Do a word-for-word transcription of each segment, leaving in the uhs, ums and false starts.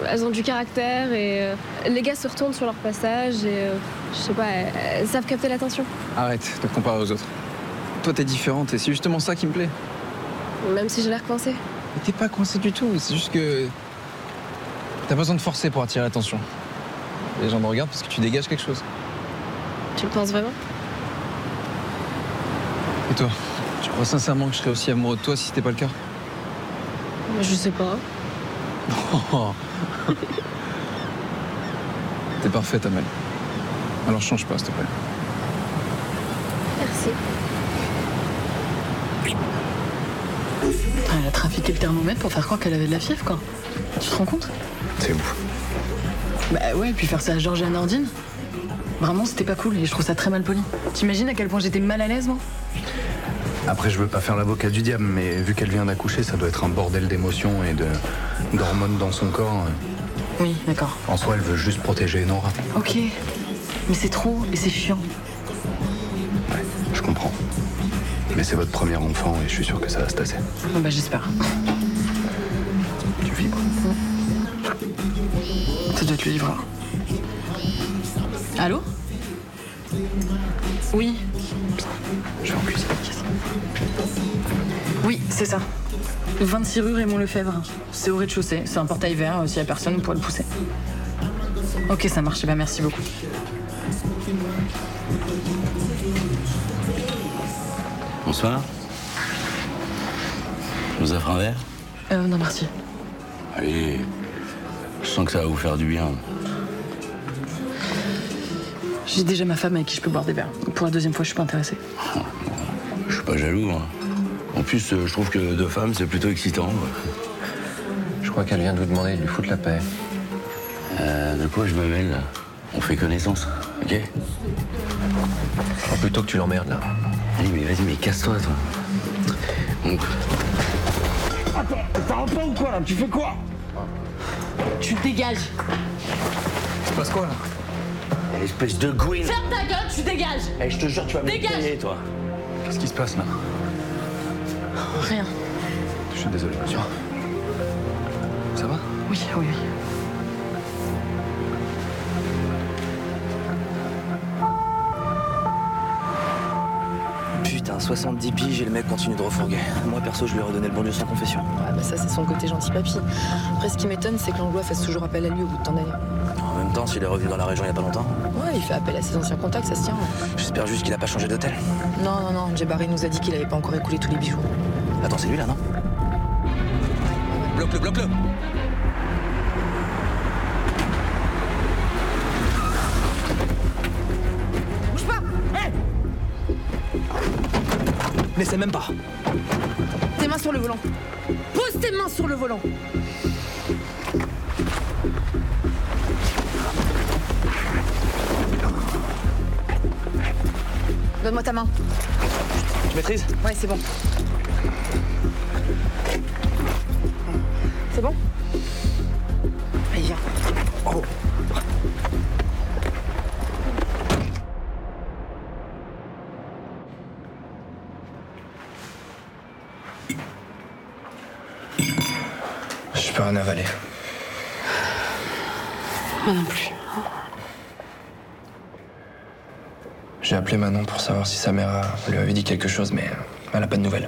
elles ont du caractère et euh, les gars se retournent sur leur passage et euh, je sais pas, elles, elles savent capter l'attention. Arrête de te comparer aux autres. Toi, t'es différente et c'est justement ça qui me plaît. Même si j'ai l'air coincée. Mais t'es pas coincé du tout, c'est juste que t'as besoin de forcer pour attirer l'attention. Les gens me regardent parce que tu dégages quelque chose. Tu le penses vraiment? Et toi, tu crois sincèrement que je serais aussi amoureux de toi si c'était pas le cas? Je sais pas. Oh. T'es parfaite, Amel. Alors change pas, s'il te plaît. Merci. Elle a trafiqué le thermomètre pour faire croire qu'elle avait de la fièvre, quoi. Tu te rends compte? C'est ouf. Bah ouais, puis faire ça à Georges et à Nordine. Vraiment, c'était pas cool et je trouve ça très mal poli. T'imagines à quel point j'étais mal à l'aise, moi? Après, je veux pas faire l'avocat du diable, mais vu qu'elle vient d'accoucher, ça doit être un bordel d'émotions et de d'hormones dans son corps. Oui, d'accord. En soi, elle veut juste protéger Nora. Ok, mais c'est trop et c'est chiant. Ouais, je comprends. Mais c'est votre premier enfant et je suis sûr que ça va se tasser. Bon, bah j'espère. Tu vibres. Ça doit être le livreur. Allô? Oui. Je vais en cuisine. Oui, c'est ça. vingt-six rue Raymond Lefebvre. C'est au rez-de-chaussée. C'est un portail vert. S'il y a personne, on pourrait le pousser. Ok, ça marche. Bah, merci beaucoup. Bonsoir. Je vous offre un verre? Euh, non, merci. Allez, je sens que ça va vous faire du bien. J'ai déjà ma femme avec qui je peux boire des verres. Pour la deuxième fois, je suis pas intéressée. Je suis pas jaloux, hein. En plus, je trouve que deux femmes, c'est plutôt excitant. Je crois qu'elle vient de vous demander de lui foutre la paix. Euh, de quoi je me mêle, là? On fait connaissance, ok? Faut plutôt que tu l'emmerdes, là. Allez, mais vas-y, mais casse-toi, toi. Donc... Attends, t'as un plan ou quoi, là? Tu fais quoi? Tu dégages. Il se passe quoi, là? Espèce de gouine! Ferme ta gueule, tu dégages. Eh, je te jure, tu vas me Dégage. payer, toi. Qu'est-ce qui se passe, là? Rien. Je suis désolé, monsieur. Ça va? Oui, oui, oui. Putain, soixante-dix piges et le mec continue de refourguer. Moi, perso, je lui ai redonné le bon Dieu sans confession. Ouais, bah ça, c'est son côté gentil papy. Après, ce qui m'étonne, c'est que Langlois fasse toujours appel à lui au bout de tant d'années. En même temps, s'il est revenu dans la région il y a pas longtemps. Ouais, il fait appel à ses anciens contacts, ça se tient. J'espère juste qu'il a pas changé d'hôtel. Non, non, non, Djebari nous a dit qu'il avait pas encore écoulé tous les bijoux. Attends, c'est lui là, non? Bloque-le, bloque-le! Bouge pas! Hé! N'essaie même pas! Tes mains sur le volant. Pose tes mains sur le volant. Donne-moi ta main. Tu maîtrises? Ouais, c'est bon. C'est bon? Allez, viens. Oh! Je peux rien avaler. Moi non plus. J'ai appelé Manon pour savoir si sa mère a- lui avait dit quelque chose, mais elle a pas de nouvelles.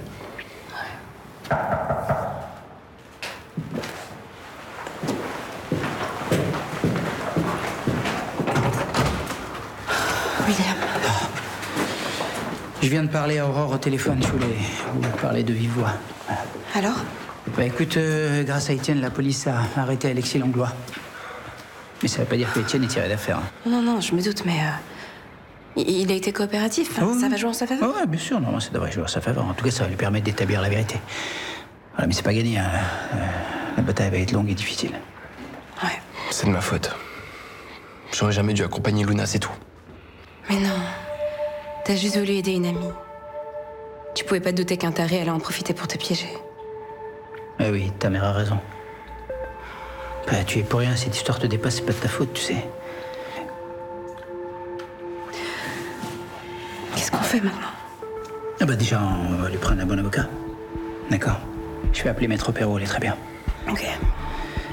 William. Je viens de parler à Aurore au téléphone, je voulais vous parler de vive voix. Alors? Bah écoute, euh, grâce à Étienne, la police a arrêté Alexis Langlois. Mais ça veut pas dire que Étienne est tiré d'affaire. Hein. Non, non, je me doute, mais... Euh, il, il a été coopératif, hein, Ah oui. ça va jouer en sa faveur? Ah ouais, bien sûr, non, ça devrait jouer en sa faveur. En tout cas, ça va lui permettre d'établir la vérité. Voilà, mais c'est pas gagné, hein. Euh, la bataille va être longue et difficile. Ouais. C'est de ma faute. J'aurais jamais dû accompagner Luna, c'est tout. Mais non, t'as juste voulu aider une amie. Tu pouvais pas te douter qu'un taré allait en profiter pour te piéger. Eh oui, ta mère a raison. Bah, tu es pour rien, cette histoire te dépasse, c'est pas de ta faute, tu sais. Qu'est-ce qu'on fait maintenant? Ah bah déjà, on va lui prendre un bon avocat. D'accord. Je vais appeler Maître Perrault, elle est très bien. Ok.